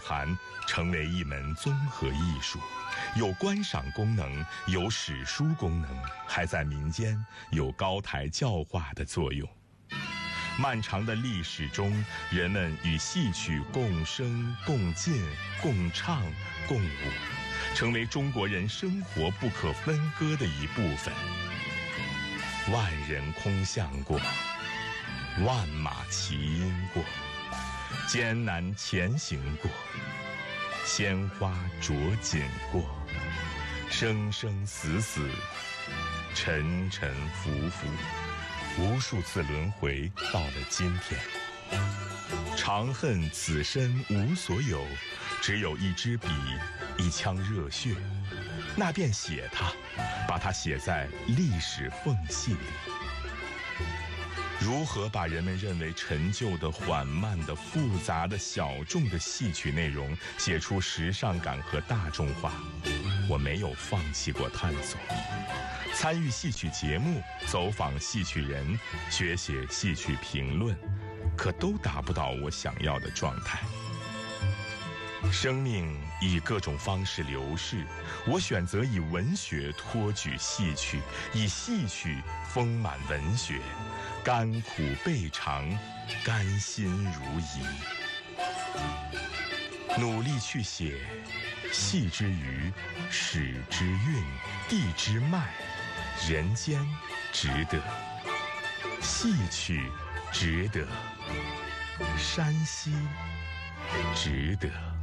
涵，成为一门综合艺术，有观赏功能，有史书功能，还在民间有高台教化的作用。漫长的历史中，人们与戏曲共生、共进、共唱、共舞，成为中国人生活不可分割的一部分。万人空巷过，万马齐喑过，艰难前行过，鲜花着锦过，生生死死，沉沉浮浮，无数次轮回，到了今天。长恨此生无所有，只有一支笔，一腔热血，那便写它，把它写在历史缝隙里。如何把人们认为陈旧的、缓慢的、复杂的、小众的戏曲内容写出时尚感和大众化，我没有放弃过探索。参与戏曲节目，走访戏曲人，学写戏曲评论，可都达不到我想要的状态。生命以各种方式流逝，我选择以文学托举戏曲，以戏曲丰满文学，甘苦备尝，甘心如饴。努力去写戏之余，史之韵，地之脉，人间值得，戏曲值得，山西值得。